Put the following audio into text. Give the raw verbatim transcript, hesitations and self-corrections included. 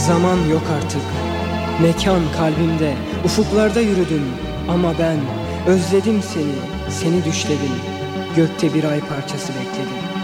Zaman yok artık, mekan kalbimde, ufuklarda yürüdüm. Ama ben özledim seni, seni düşledim. Gökte bir ay parçası bekledim.